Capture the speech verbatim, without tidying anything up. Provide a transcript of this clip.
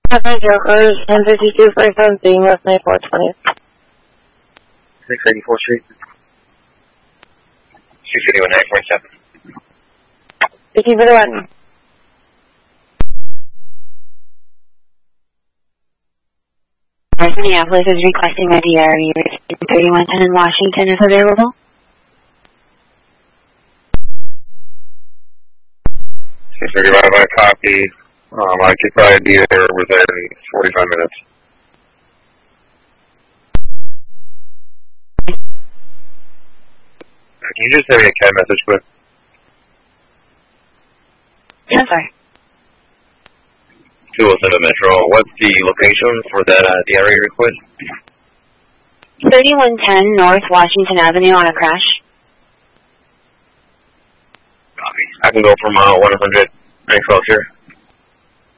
Traffic Jokers, ten fifty-two, five seventeen, West ninety-four twentieth. six eighty-fourth Street. six eighty-one, nine forty-seven. Thank you for the one. Minneapolis is requesting a D R E thirty-one ten in Washington if available. six thirty-five, I copy. Um, I could probably be there within forty-five minutes. Can you just send me a cat message, please? I'm sorry. two oh seven Metro. What's the location for that uh, D R E request? thirty-one ten North Washington Avenue on a crash. Copy. I can go from uh, one hundred nine twelve here.